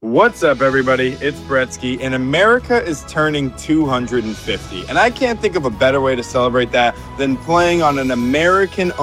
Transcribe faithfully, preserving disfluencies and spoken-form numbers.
What's up, everybody? It's Bretsky, and America is turning two hundred fifty. And I can't think of a better way to celebrate that than playing on an American